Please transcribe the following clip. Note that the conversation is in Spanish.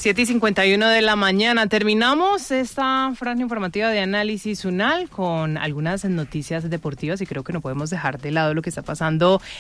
7:51 de la mañana. Terminamos esta franja informativa de Análisis UNAL con algunas noticias deportivas y creo que no podemos dejar de lado lo que está pasando